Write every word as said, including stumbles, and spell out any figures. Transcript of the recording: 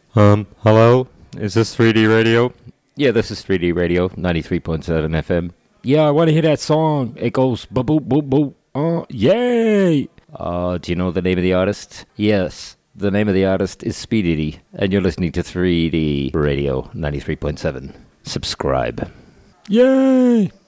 Um, hello? Is this three D radio? Yeah, this is three D radio, ninety-three point seven F M. Yeah, I want to hear that song. It goes boop boop boop boop. Oh, yay! Uh, do you know the name of the artist? Yes, the name of the artist is Speedy, and you're listening to three D radio, ninety-three point seven. Subscribe. Yay!